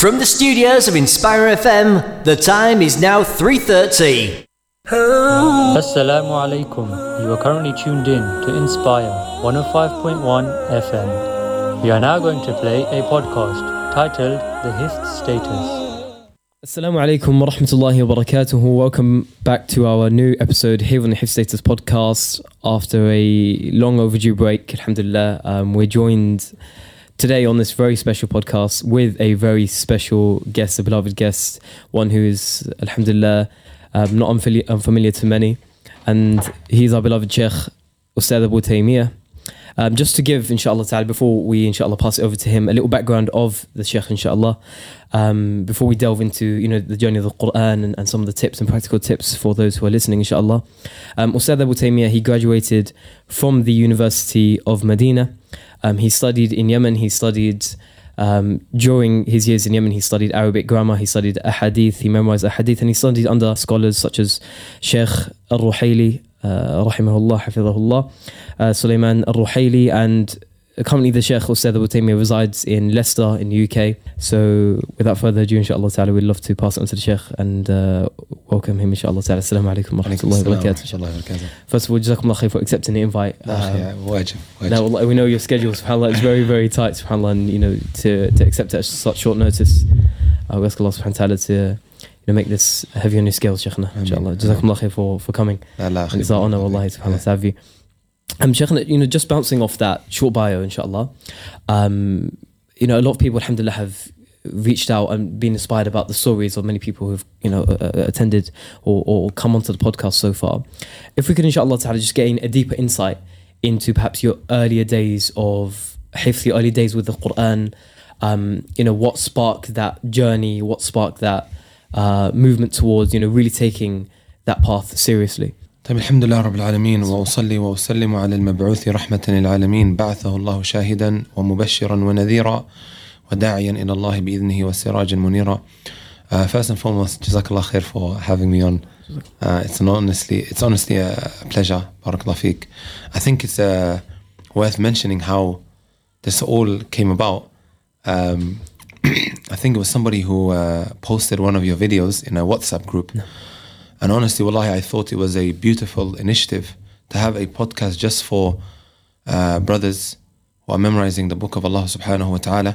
From the studios of Inspire FM, the time is now 3:30. Assalamu alaikum. You are currently tuned in to Inspire 105.1 FM. We are now going to play a podcast titled The Hifz Status. Assalamu alaikum wa rahmatullahi wa barakatuhu. Welcome back to our new episode here on the Hifz Status podcast. After a long overdue break, alhamdulillah, we're joined today on this very special podcast with a very special guest, a beloved guest, one who is, alhamdulillah, not unfamiliar to many. And he's our beloved Sheikh, Ustad Abu Taymiyyah. Just to give, inshallah ta'ala, before we inshallah pass it over to him, a little background of the Sheikh, inshallah, before we delve into, the journey of the Quran and some of the tips and practical tips for those who are listening, inshallah. Ustad Abu Taymiyyah, he graduated from the University of Medina. He studied in Yemen. He studied, during his years in Yemen, he studied Arabic grammar, he studied ahadith, he memorized ahadith, and he studied under scholars such as Sheikh Al-Ruhaili, rahimahullah, hafidhahullah, Sulaiman Al-Ruhaili, and currently the Sheikh Ustad Abu Taymiyyah resides in Leicester in the UK. So without further ado, inshallah ta'ala, we'd love to pass it on to the Sheikh and welcome him, inshallah ta'ala. Assalamu alaikum wa rahmatullahi wa barakatuh. First of all, jazakumullah khair for accepting the invite. Wajib. Now, we know your schedule, subhanAllah, is very, very tight, subhanAllah, and to accept it at such short notice. We ask Allah subhanahu wa ta'ala to make this heavy on your scales, Shaykhna, inshallah. Jazakumullah khair for coming. And it's our honor, wallahi, subhanAllah, to have you. Shaykhna, just bouncing off that short bio, inshallah, a lot of people, alhamdulillah, have reached out and been inspired about the stories of many people who've, attended or come onto the podcast so far. If we could, inshallah ta'ala, just gain a deeper insight into perhaps your earlier days of hifz, your early days with the Quran, what sparked that journey, what sparked that movement towards, really taking that path seriously. طيب الحمد لله رب العالمين وأصلي وأسلم على المبعوث رحمة للعالمين بعثه الله شاهدا ومبشرا ونذيرا وداعيا إلى الله بإذنه وسراجا منيرا. First and foremost, Jazakallah khair for having me on. It's honestly a pleasure. Barakallah feek. I think it's worth mentioning how this all came about. I think it was somebody who posted one of your videos in a WhatsApp group. No. And honestly, wallahi, I thought it was a beautiful initiative to have a podcast just for brothers who are memorizing the book of Allah subhanahu wa ta'ala.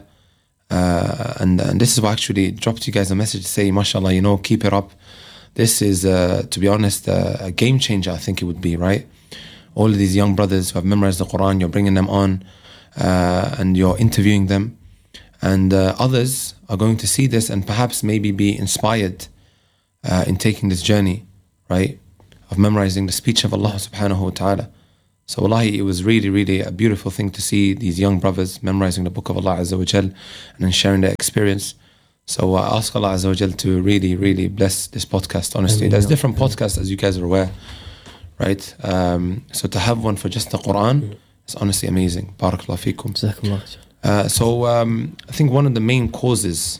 And this is what actually dropped you guys a message to say, mashallah, keep it up. This is, to be honest, a game changer, I think it would be, right? All of these young brothers who have memorized the Quran, you're bringing them on and you're interviewing them. And others are going to see this and perhaps maybe be inspired in taking this journey, right, of memorizing the speech of Allah subhanahu wa ta'ala. So wallahi, it was really, really a beautiful thing to see these young brothers memorizing the book of Allah Azza wa Jal and then sharing their experience. So I ask Allah Azza wa Jal to really, really bless this podcast, honestly. There's different podcasts, as you guys are aware, right? So to have one for just the Quran is honestly amazing. Barakallah feekum. So I think one of the main causes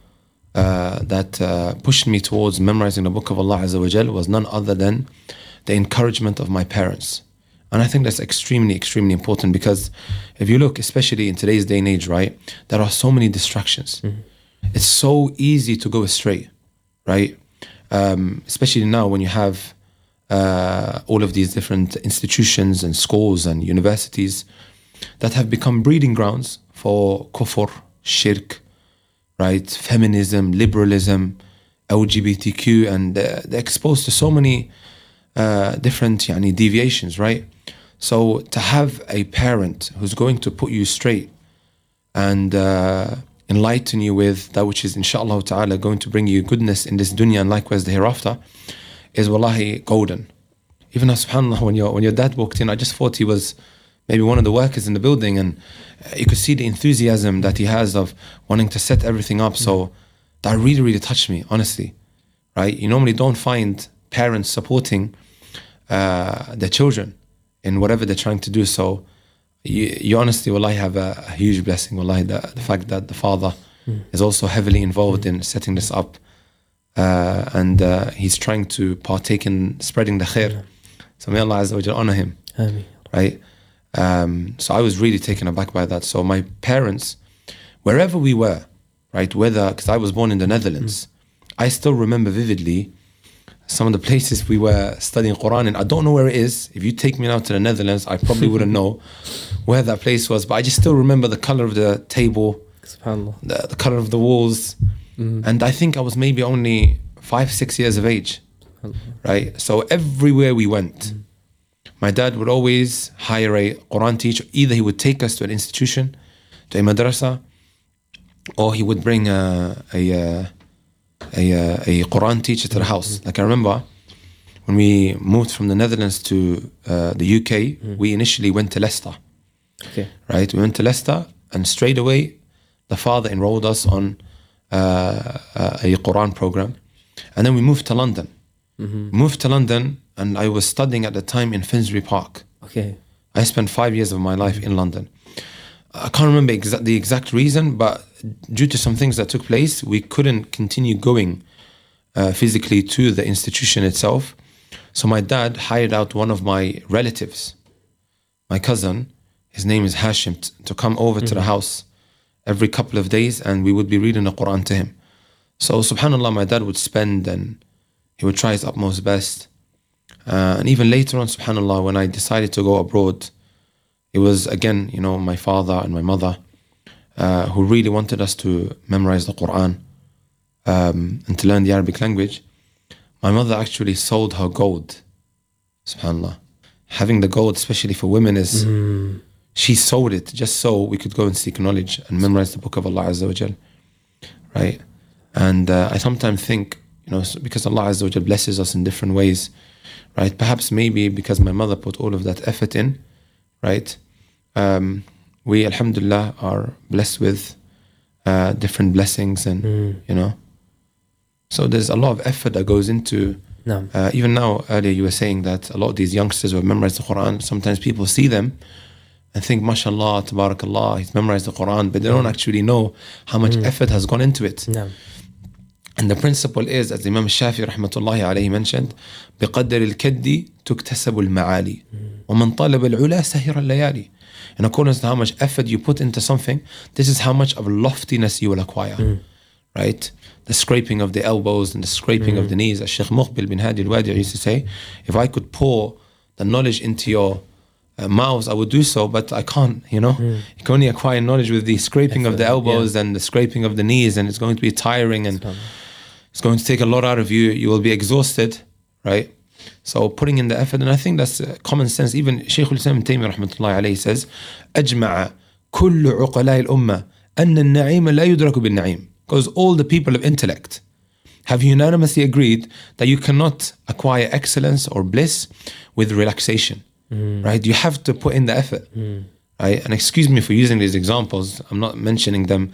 that pushed me towards memorizing the book of Allah Azza wa Jal was none other than the encouragement of my parents. And I think that's extremely, extremely important because if you look, especially in today's day and age, right, there are so many distractions. Mm-hmm. It's so easy to go astray, right? Especially now when you have all of these different institutions and schools and universities that have become breeding grounds for kufr, shirk, right, feminism, liberalism, LGBTQ, and they're exposed to so many different deviations, right? So to have a parent who's going to put you straight and enlighten you with that which is inshallah ta'ala going to bring you goodness in this dunya and likewise the hereafter is wallahi golden. Even now, subhanAllah, when your dad walked in, I just thought he was maybe one of the workers in the building, and you could see the enthusiasm that he has of wanting to set everything up. So that really, really touched me, honestly, right? You normally don't find parents supporting their children in whatever they're trying to do. So you honestly, wallahi, have a huge blessing, wallahi, the fact that the father is also heavily involved in setting this up, and he's trying to partake in spreading the khair. So may Allah Azza wa Jalla honor him. Ameen. Right? So I was really taken aback by that. So my parents, wherever we were, right? Because I was born in the Netherlands. I still remember vividly some of the places we were studying Quran in. I don't know where it is. If you take me now to the Netherlands, I probably wouldn't know where that place was, but I just still remember the color of the table, SubhanAllah. the color of the walls. And I think I was maybe only 5-6 years of age, right? So everywhere we went, my dad would always hire a Quran teacher. Either he would take us to an institution, to a madrasa, or he would bring a Quran teacher to the house. Like I remember when we moved from the Netherlands to the UK, we initially went to Leicester. Okay. Right? We went to Leicester, and straight away the father enrolled us on a Quran program. And then we moved to London. Moved to London, and I was studying at the time in Finsbury Park. Okay. I spent 5 years of my life in London. I can't remember the exact reason, but due to some things that took place, we couldn't continue going physically to the institution itself. So my dad hired out one of my relatives, my cousin, his name is Hashim, to come over to the house every couple of days, and we would be reading the Quran to him. So subhanAllah, my dad would spend, and he would try his utmost best. And even later on, subhanAllah, when I decided to go abroad, it was again, my father and my mother who really wanted us to memorize the Quran and to learn the Arabic language. My mother actually sold her gold, subhanAllah. Having the gold, especially for women, is she sold it just so we could go and seek knowledge and memorize the book of Allah Azza wa Jal, right? And I sometimes think, because Allah Azza wa Jal blesses us in different ways, right? Perhaps maybe because my mother put all of that effort in, right? We, alhamdulillah, are blessed with different blessings, and so there's a lot of effort that goes into even now. Earlier you were saying that a lot of these youngsters who have memorized the Quran, sometimes people see them and think, mashallah, tabarakallah, he's memorized the Quran, but they don't actually know how much effort has gone into it. And the principle is, as Imam Shafi rahmatullahi alayhi mentioned, بِقَدَّرِ الْكَدِّ تُكْتَسَبُ الْمَعَالِي وَمَنْ طَلَبَ الْعُلَى سَهِرَ اللَّيَالِي. In accordance to how much effort you put into something, this is how much of loftiness you will acquire, right? The scraping of the elbows and the scraping of the knees. As Shaykh Muqbil bin Hadi al-Wadi used to say, if I could pour the knowledge into your mouths, I would do so, but I can't, You can only acquire knowledge with the scraping of the elbows and the scraping of the knees, and it's going to be tiring, and it's going to take a lot out of you. You will be exhausted, right? So putting in the effort, and I think that's common sense. Even Shaykh al-Islam ibn Taymiyyah rahmatullahi alayhi says, أجمع كل عقلاء الأمة أن النعيم لا يدرك بالنعيم. Because all the people of intellect have unanimously agreed that you cannot acquire excellence or bliss with relaxation, right? You have to put in the effort, right? And excuse me for using these examples. I'm not mentioning them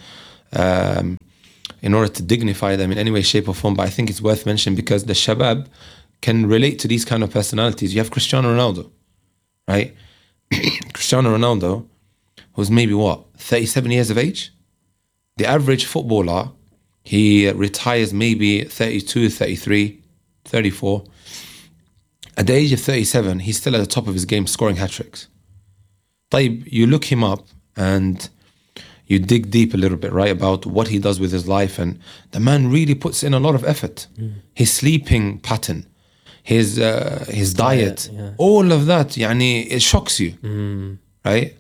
in order to dignify them in any way, shape or form, but I think it's worth mentioning because the shabab can relate to these kind of personalities. You have Cristiano Ronaldo, right? Cristiano Ronaldo, who's maybe 37 years of age? The average footballer, he retires maybe 32, 33, 34. At the age of 37, he's still at the top of his game, scoring hat-tricks. You look him up and you dig deep a little bit, right, about what he does with his life, and the man really puts in a lot of effort. His sleeping pattern, his diet, all of that, it shocks you, right?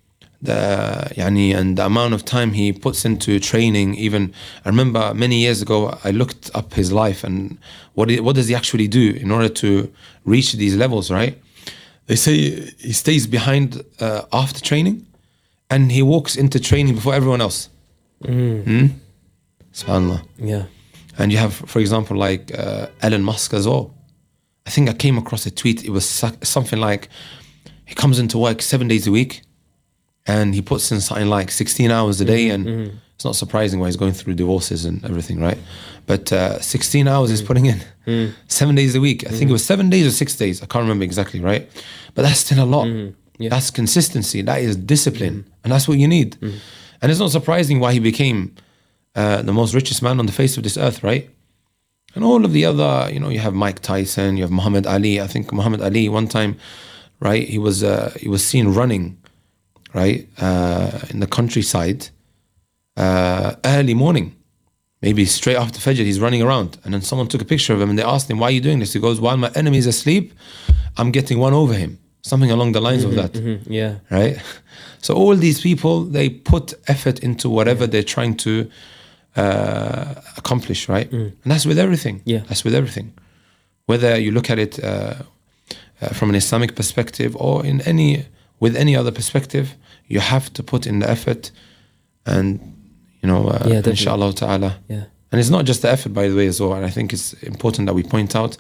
And the amount of time he puts into training. Even I remember many years ago, I looked up his life and what does he actually do in order to reach these levels, right? They say he stays behind after training, and he walks into training before everyone else. SubhanAllah. Yeah. And you have, for example, like Elon Musk as well. I think I came across a tweet. It was something like he comes into work 7 days a week, and he puts in something like 16 hours a day, and it's not surprising why he's going through divorces and everything, right? But 16 hours he's putting in 7 days a week. I think it was 7 days or 6 days. I can't remember exactly, right? But that's still a lot. That's consistency. That is discipline. And that's what you need. And it's not surprising why he became the most richest man on the face of this earth, right? And all of the other, you have Mike Tyson, you have Muhammad Ali. I think Muhammad Ali one time, right, he was seen running, right, in the countryside early morning, maybe straight after Fajr, he's running around. And then someone took a picture of him and they asked him, why are you doing this? He goes, while my enemy is asleep, I'm getting one over him. Something along the lines of that. Yeah. Right? So all these people, they put effort into whatever they're trying to accomplish, right? And that's with everything. Yeah. That's with everything. Whether you look at it from an Islamic perspective or with any other perspective, you have to put in the effort and, inshallah ta'ala. Yeah. And it's not just the effort, by the way, as well. And I think it's important that we point out,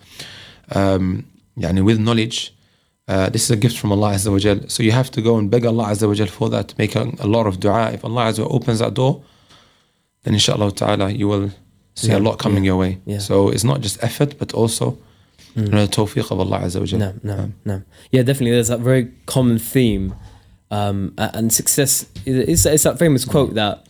with knowledge, this is a gift from Allah Azza wa Jal. So you have to go and beg Allah Azza wa Jal for that, make a lot of dua. If Allah Azza wa Jal opens that door, then inshallah ta'ala you will see a lot coming your way. Yeah. So it's not just effort, but also the tawfiq of Allah Azza wa Jal. No. Yeah, definitely. There's that very common theme, and success. It's that famous quote that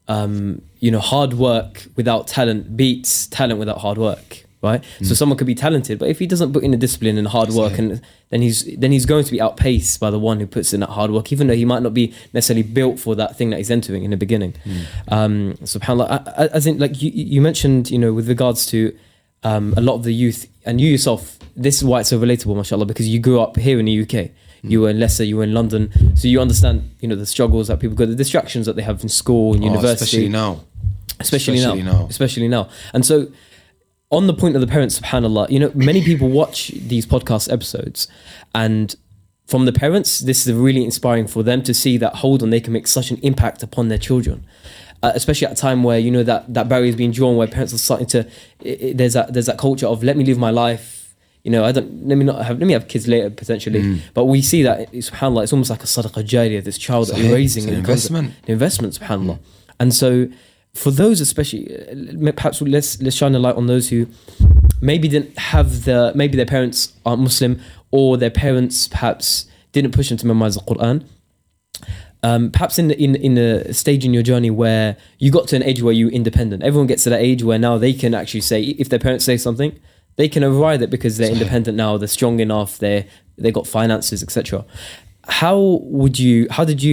hard work without talent beats talent without hard work. Right. So someone could be talented, but if he doesn't put in the discipline and hard work, and then he's going to be outpaced by the one who puts in that hard work, even though he might not be necessarily built for that thing that he's entering in the beginning. SubhanAllah, as in, like you mentioned, with regards to a lot of the youth, and you yourself, this is why it's so relatable, mashallah, because you grew up here in the UK. You were in Leicester, you were in London, so you understand, the struggles that people go, the distractions that they have in school and university. Especially now. And so, on the point of the parents, subhanAllah, many people watch these podcast episodes, and from the parents, this is really inspiring for them to see that, hold on, they can make such an impact upon their children. Especially at a time where, that barrier is being drawn, where parents are starting to, there's that culture of, let me live my life. Let me have kids later potentially. But we see that, subhanAllah, it's almost like a sadaqah jariyah, this child that you're raising. It's an investment. An investment, subhanAllah. And so, for those especially, perhaps let's shine a light on those who maybe didn't have maybe their parents aren't Muslim, or their parents perhaps didn't push them to memorize the Quran. Perhaps in a stage in your journey where you got to an age where you're independent. Everyone gets to that age where now they can actually say, if their parents say something, they can override it because they're independent now, they're strong enough, they got finances, etc. How would you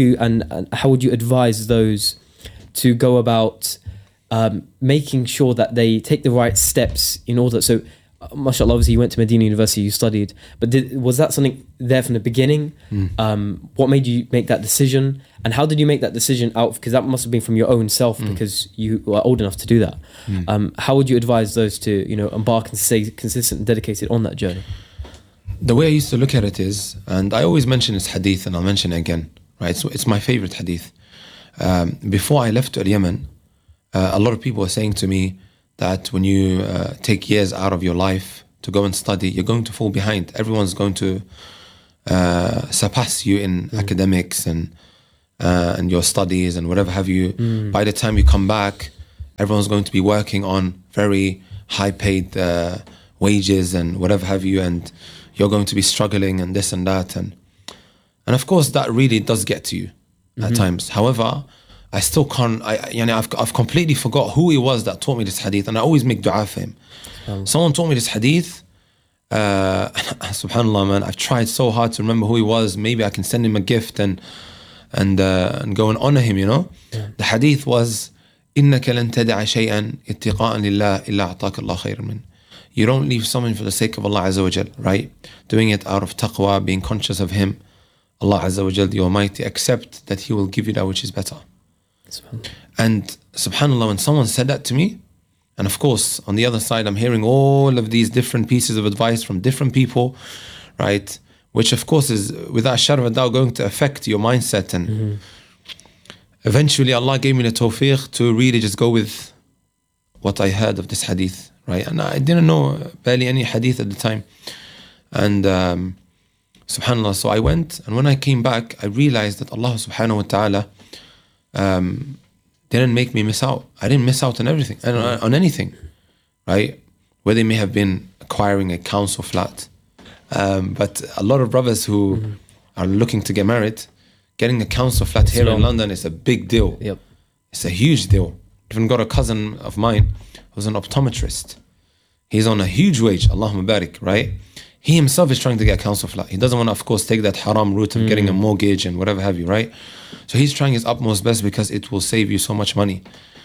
advise those to go about making sure that they take the right steps in order? So, mashallah, obviously you went to Medina University, you studied, but was that something there from the beginning? What made you make that decision? And how did you make that decision because that must have been from your own self, because you are old enough to do that. How would you advise those to, embark and stay consistent and dedicated on that journey? The way I used to look at it is, and I always mention this hadith, and I'll mention it again, right? So it's my favorite hadith. Before I left Yemen, a lot of people were saying to me that when you take years out of your life to go and study, you're going to fall behind. Everyone's going to surpass you in academics and your studies and whatever have you. By the time you come back, everyone's going to be working on very high paid wages and whatever have you, and you're going to be struggling and this and that. And of course that really does get to you at times. However, I still can't, I've completely forgot who he was that taught me this hadith, and I always make dua for him. Someone taught me this hadith, subhanAllah, man, I've tried so hard to remember who he was. Maybe I can send him a gift and go and honor him, The hadith was, إِنَّكَ لَن تَدَعَ شَيْئًا اتِّقَاءً لِلَّهِ إِلَّا أَعْطَاكَ اللَّهُ خَيْرًا مِنْهُ. You don't leave something for the sake of Allah Azza wa Jal, right? Doing it out of taqwa, being conscious of Him, Allah Azza wa Jal, the Almighty, accept that He will give you that which is better. And subhanAllah, when someone said that to me, and of course on the other side I'm hearing all of these different pieces of advice from different people, right, which of course is without shadow of a doubt going to affect your mindset. And eventually Allah gave me the tawfiq to really just go with what I heard of this hadith, right? And I didn't know barely any hadith at the time, and subhanAllah, so I went, and when I came back I realized that Allah subhanahu wa ta'ala didn't make me miss out. I didn't miss out on everything, on anything, right? Where they may have been acquiring a council flat, but a lot of brothers who are looking to get married, getting a council flat here in London is a big deal. Yep. It's a huge deal. Even got a cousin of mine who's an optometrist. He's on a huge wage, Allahumma barik, right? He himself is trying to get a council flat. He doesn't want to, of course, take that haram route of getting a mortgage and whatever have you, right? So he's trying his utmost best because it will save you so much money.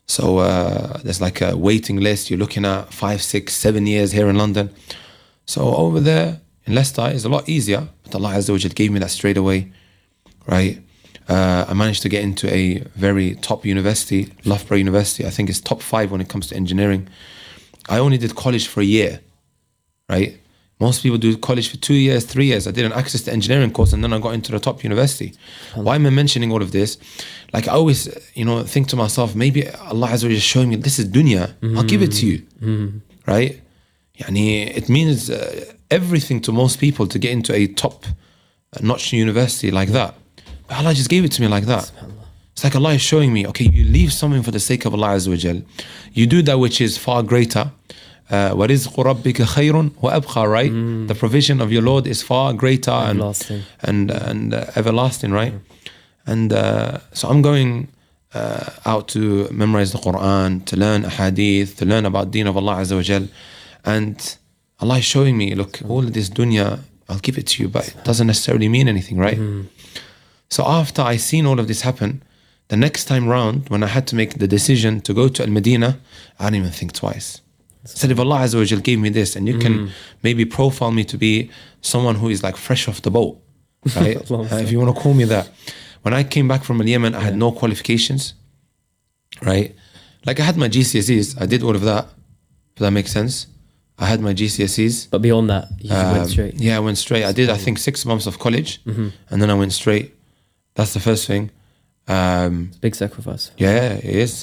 So there's like a waiting list. You're looking at 5, 6, 7 years here in London. So over there in Leicester is a lot easier. But Allah Azza wa Jal gave me that straight away, right? I managed to get into a very top university, Loughborough University. I think it's top 5 when it comes to engineering. I only did college for a year, right? Most people do college for 2 years, 3 years. I did an access to engineering course and then I got into the top university. Why am I mentioning all of this? Like I always, think to myself, maybe Allah Azza wa Jal is showing me this is dunya. I'll give it to you, right? It means everything to most people to get into a top-notch university like that. But Allah just gave it to me like that. It's like Allah is showing me, okay, you leave something for the sake of Allah Azza wa Jal. You do that which is far greater. وَرِزْقُ رَبِّكَ خَيْرٌ وَأَبْقَى, right? The provision of your Lord is far greater and everlasting, right? And so I'm going out to memorize the Quran, to learn ahadith, to learn about deen of Allah Azza wa Jal. And Allah is showing me, look, all of this dunya, I'll give it to you, but it doesn't necessarily mean anything, right? So after I seen all of this happen, the next time round, when I had to make the decision to go to Al-Madinah, I didn't even think twice. I said, if Allah Azza wa Jal gave me this, and you can maybe profile me to be someone who is like fresh off the boat, right? If you want to call me that. When I came back from Yemen, I had no qualifications, right? Like I had my GCSEs, I did all of that, if that makes sense. I had my GCSEs. But beyond that, you went straight. Yeah, I went straight. I did, I think, 6 months of college, and then I went straight. That's the first thing. It's a big sacrifice. Yeah, it is.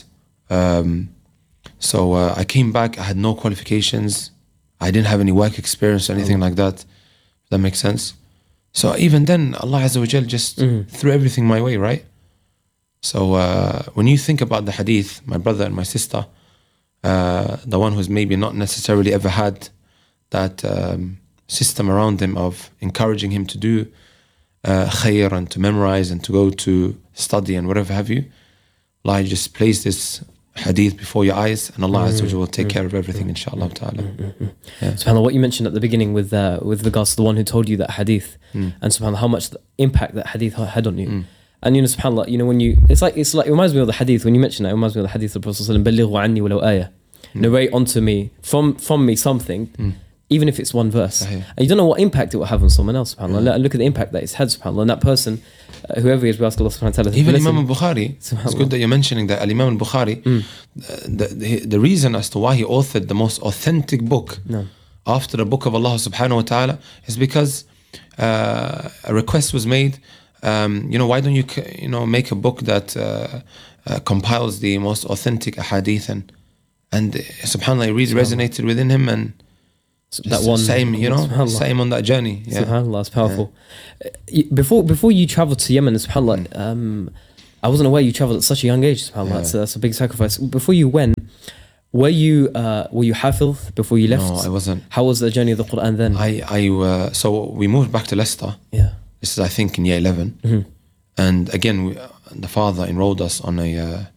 So I came back, I had no qualifications. I didn't have any work experience or anything like that. If that makes sense. So even then, Allah Azza wa Jal just threw everything my way, right? So when you think about the hadith, my brother and my sister, the one who's maybe not necessarily ever had that system around him of encouraging him to do khair and to memorize and to go to study and whatever have you, Allah just place this hadith before your eyes and Allah Azza wa Jal will take care of everything, inshallah ta'ala. SubhanAllah, what you mentioned at the beginning with regards to the one who told you that hadith, and SubhanAllah, how much the impact that hadith had on you. And SubhanAllah, when you, it's like it reminds me of the hadith, when you mention that, it reminds me of the hadith of the Prophet sallallahu alaihi wasallam, بَلِّغُوا عَنِّي وَلَوْ آيَةً, narrate onto me, from me something, even if it's one verse. And you don't know what impact it will have on someone else, SubhanAllah. And look at the impact that it's had, SubhanAllah. And that person, whoever he is, we ask Allah subhanahu wa ta'ala. Even Imam al-Bukhari, it's good that you're mentioning that. Imam al-Bukhari, the reason as to why he authored the most authentic book after the book of Allah subhanahu wa ta'ala is because a request was made, why don't you make a book that compiles the most authentic ahadith, and subhanAllah, it really resonated within him, and that one same on that journey. Yeah. SubhanAllah, it's powerful. Before you traveled to Yemen, SubhanAllah, I wasn't aware you traveled at such a young age. SubhanAllah, that's a big sacrifice. Before you went, were you hafiz before you left? No, I wasn't. How was the journey of the Quran then? So we moved back to Leicester. Yeah. This is, I think, in year 11. And again, the father enrolled us on a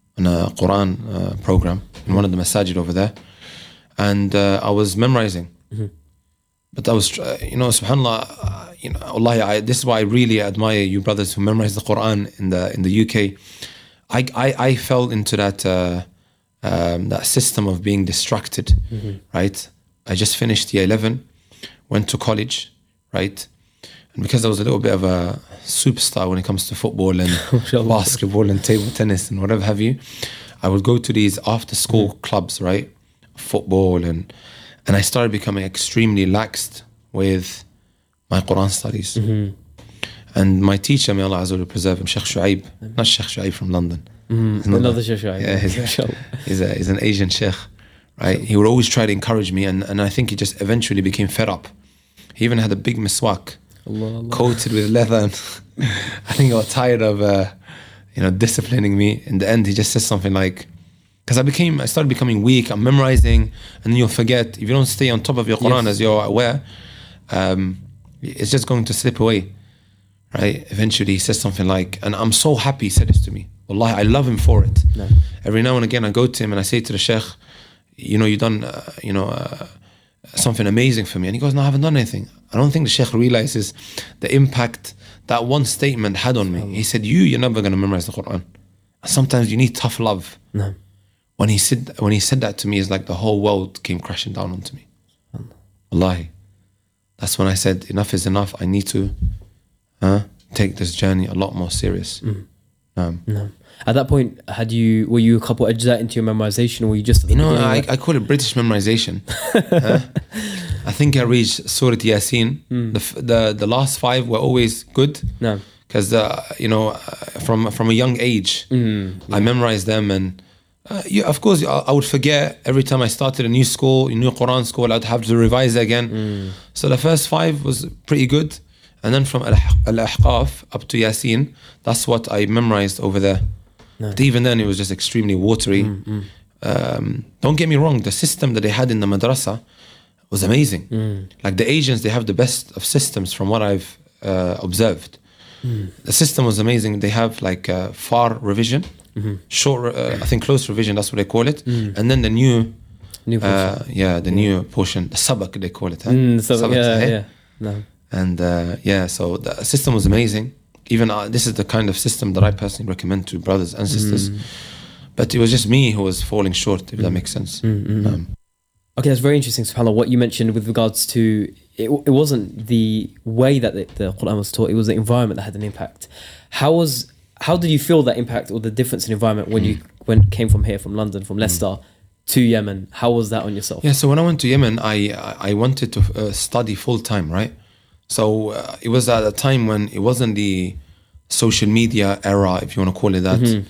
Quran program in one of the masajid over there. And I was memorizing. But I was, subhanAllah, Allah, this is why I really admire you brothers who memorize the Quran in the UK. I fell into that system of being distracted, right? I just finished year 11, went to college, right? And because I was a little bit of a superstar when it comes to football and basketball and table tennis and whatever have you, I would go to these after school clubs, right? Football, and I started becoming extremely laxed with my Quran studies. And my teacher, may Allah Azza wa Jalla preserve him, Sheikh Shu'aib, not Sheikh Shu'aib from London. Another Sheikh Shu'aib. Yeah, he's an Asian Sheikh, right? He would always try to encourage me, and I think he just eventually became fed up. He even had a big miswak, coated with leather, and I think he got tired of disciplining me. In the end, he just said something like, because I started becoming weak, I'm memorizing, and then you'll forget. If you don't stay on top of your Quran, as you're aware, it's just going to slip away, right? Eventually he says something like, and I'm so happy he said this to me, wallahi, I love him for it. Every now and again I go to him and I say to the Sheikh, you done something amazing for me, and he goes, no, I haven't done anything. I don't think the Sheikh realizes the impact that one statement had on me. He said, you're never going to memorize the Quran. Sometimes you need tough love. when he said that to me, it's like the whole world came crashing down onto me. Wallahi. That's when I said, enough is enough. I need to take this journey a lot more serious. No. At that point, were you a couple edges out into your memorization, or were you just... I call it British memorization. I think I reached Surah Yasin. The last 5 were always good. No. Because, from a young age, I memorized them. And of course, I would forget every time I started a new Quran school, I'd have to revise again. So the first 5 was pretty good. And then from Al-Ahqaf up to Yasin, that's what I memorized over there. But even then, it was just extremely watery. Don't get me wrong, the system that they had in the madrasa was amazing. Like the Asians, they have the best of systems from what I've observed. The system was amazing. They have like far revision, short, I think close revision, that's what they call it. And then the new portion. New portion, the sabak they call it. No. And so the system was amazing. Even this is the kind of system that I personally recommend to brothers and sisters. But it was just me who was falling short, if that makes sense. Okay, that's very interesting, subhanAllah, what you mentioned with regards to, it wasn't the way that the Quran was taught, it was the environment that had an impact. How did you feel that impact or the difference in environment when you came from here, from London, from Leicester to Yemen? How was that on yourself? Yeah, so when I went to Yemen, I wanted to study full time, right? So it was at a time when it wasn't the social media era, if you want to call it that.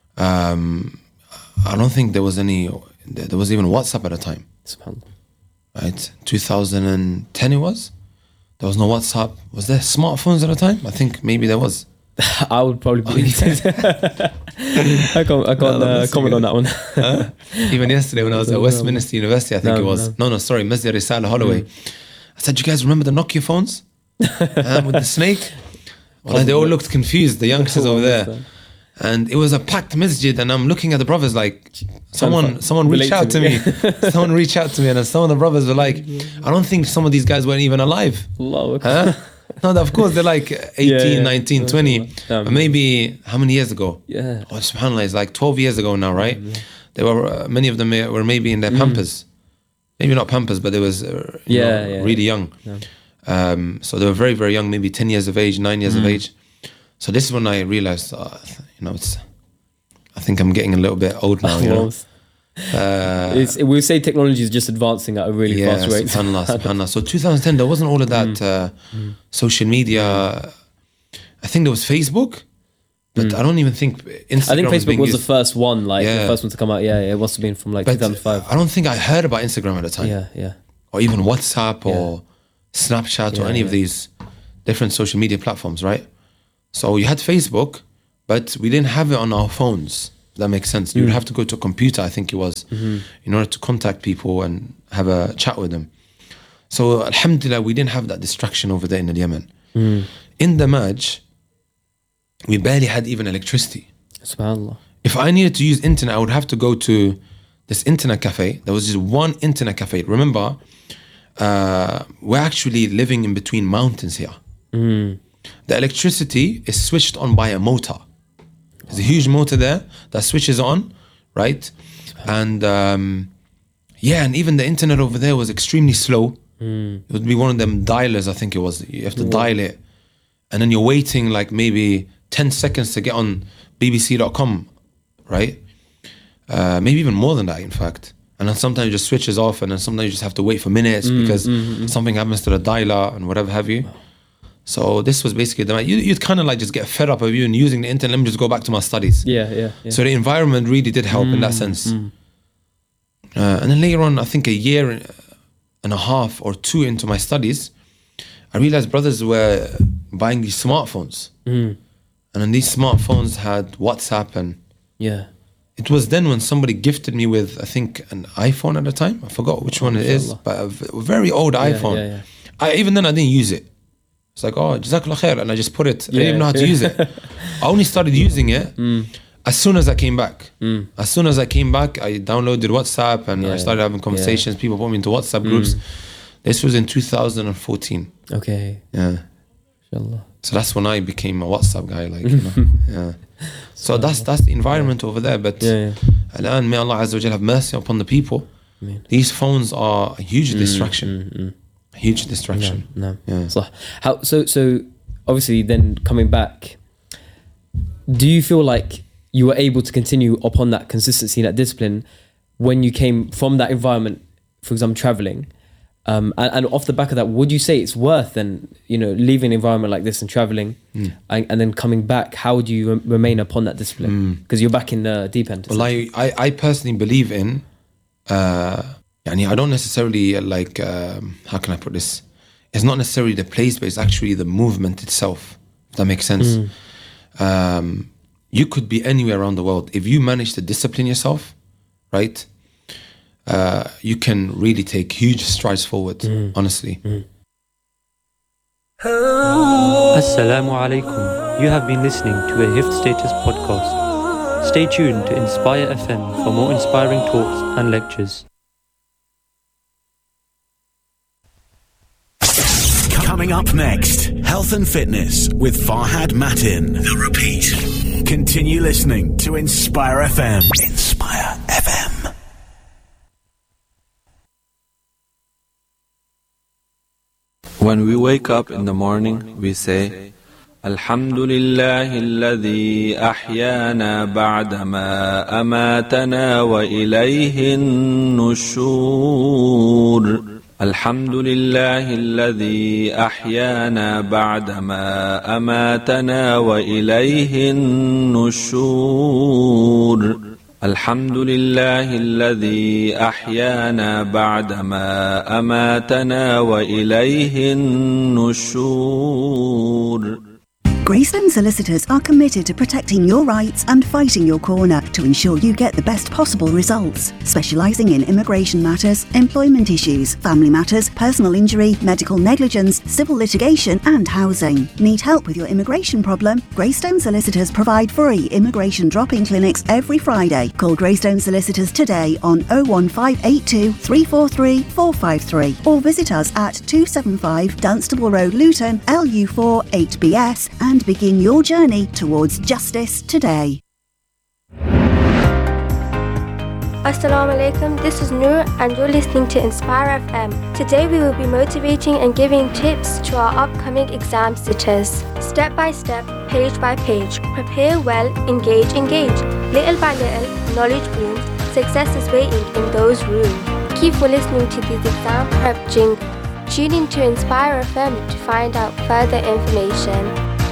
I don't think there was even WhatsApp at the time. SubhanAllah. Right, 2010 it was. There was no WhatsApp. Was there smartphones at the time? I think maybe there was. I would probably believe it. I can't comment on that one. Even yesterday when I was at Westminster University, I think it was. No, sorry, Masjid Risala Holloway. I said, you guys remember the Nokia phones? With the snake? Well, they all looked confused, the youngsters over there. And it was a packed masjid, and I'm looking at the brothers like, someone reached out to me. Someone reached out to me, and some of the brothers were like, I don't think some of these guys weren't even alive. No, of course, they're like 18, 19, 20. But maybe, how many years ago? Yeah. Oh, subhanAllah, it's like 12 years ago now, right? They were, many of them were maybe in their Pampers. Maybe not Pampers, but they was really young. So they were very, very young, maybe 10 years of age, 9 years of age. So this is when I realized, I think I'm getting a little bit old now. We say technology is just advancing at a really fast rate. SubhanAllah. So 2010, there wasn't all of that social media. I think there was Facebook, but I don't even think Instagram. I think Facebook was the first one, the first one to come out. Yeah, it must have been from 2005. I don't think I heard about Instagram at the time. Yeah. Or even WhatsApp or Snapchat or any of these different social media platforms, right? So you had Facebook, but we didn't have it on our phones. If that makes sense. You would have to go to a computer, I think it was, in order to contact people and have a chat with them. So alhamdulillah, we didn't have that distraction over there in the Yemen. In the Maj, we barely had even electricity. SubhanAllah. If I needed to use internet, I would have to go to this internet cafe. There was just one internet cafe. Remember, we're actually living in between mountains here. The electricity is switched on by a motor. There's a huge motor there that switches on, right? And and even the internet over there was extremely slow. It would be one of them dialers, I think it was. You have to dial it, and then you're waiting like maybe 10 seconds to get on bbc.com, right? Maybe even more than that, in fact. And then sometimes it just switches off, and then sometimes you just have to wait for minutes because something happens to the dialer and whatever have you. So this was basically you'd kind of like just get fed up of you and using the internet. Let me just go back to my studies. Yeah. So the environment really did help in that sense. And then later on, I think a year and a half or 2 into my studies, I realized brothers were buying these smartphones. And then these smartphones had WhatsApp and it was then when somebody gifted me with, I think, an iPhone at the time. I forgot which one it is, but a very old iPhone. Even then I didn't use it. It's like, oh, Jazakallah khair, and I just put it. I didn't even know how to use it. I only started using it as soon as I came back. As soon as I came back, I downloaded WhatsApp and I started having conversations. People put me into WhatsApp groups. This was in 2014. Okay. Yeah. Inshallah. So that's when I became a WhatsApp guy, So that's the environment over there. But الآن, may Allah Azza wa Jal have mercy upon the people. These phones are a huge distraction. A huge distraction. No. Yeah. So obviously then coming back, do you feel like you were able to continue upon that consistency, that discipline, when you came from that environment, for example, traveling? And off the back of that, would you say it's worth then, leaving an environment like this and traveling and then coming back? How would you remain upon that discipline? Because you're back in the deep end. Well, I personally believe in, I don't necessarily like, how can I put this? It's not necessarily the place, but it's actually the movement itself, if that makes sense. You could be anywhere around the world. If you manage to discipline yourself, right? You can really take huge strides forward, honestly. Assalamu alaikum. You have been listening to a Hifz Status podcast. Stay tuned to Inspire FM for more inspiring talks and lectures. Coming up next, Health and Fitness with Farhad Matin. The repeat. Continue listening to Inspire FM. Inspire FM. When we wake up in the morning, we say, Alhamdulillahi alladhi ahyana ba'dama amatana wa ilayhin nushur. Alhamdulillahi alladhi ahyana ba'dama amatana wa ilayhin nushur. الحمد لله الذي أحيانا بعدما أماتنا وإليه النشور. Greystone Solicitors are committed to protecting your rights and fighting your corner to ensure you get the best possible results. Specialising in immigration matters, employment issues, family matters, personal injury, medical negligence, civil litigation and housing. Need help with your immigration problem? Greystone Solicitors provide free immigration drop-in clinics every Friday. Call Greystone Solicitors today on 01582 343 453 or visit us at 275 Dunstable Road, Luton, LU4 8BS and begin your journey towards justice today. Assalamu alaikum, this is Noor and you're listening to Inspire FM. Today we will be motivating and giving tips to our upcoming exam sitters. Step by step, page by page, prepare well, engage. Little by little, knowledge blooms, success is waiting in those rooms. Keep for listening to these exam prep jingles. Tune in to Inspire FM to find out further information.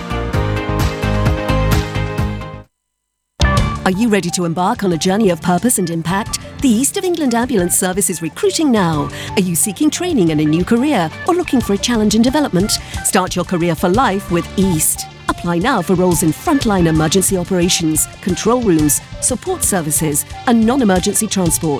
Are you ready to embark on a journey of purpose and impact? The East of England Ambulance Service is recruiting now. Are you seeking training in a new career or looking for a challenge in development? Start your career for life with East. Apply now for roles in frontline emergency operations, control rooms, support services and non-emergency transport.